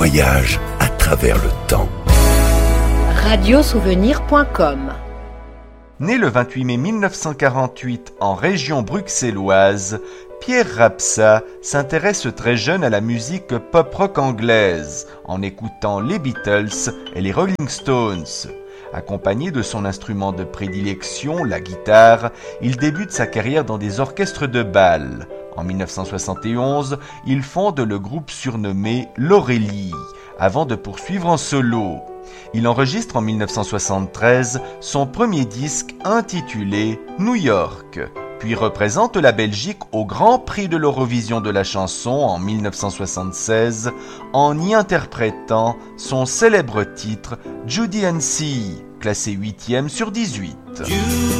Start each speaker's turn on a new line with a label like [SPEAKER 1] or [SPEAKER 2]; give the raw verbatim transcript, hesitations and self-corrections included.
[SPEAKER 1] voyage à travers le temps.
[SPEAKER 2] radiosouvenir point com.
[SPEAKER 3] Né le vingt-huit mai mille neuf cent quarante-huit en région bruxelloise, Pierre Rapsa s'intéresse très jeune à la musique pop-rock anglaise, en écoutant les Beatles et les Rolling Stones. Accompagné de son instrument de prédilection, la guitare, il débute sa carrière dans des orchestres de bal. En mille neuf cent soixante et onze, il fonde le groupe surnommé l'Aurélie, avant de poursuivre en solo. Il enregistre en mille neuf cent soixante-treize son premier disque intitulé New York, puis représente la Belgique au Grand Prix de l'Eurovision de la chanson en mille neuf cent soixante-seize en y interprétant son célèbre titre Judy and C, classé huitième sur dix-huit.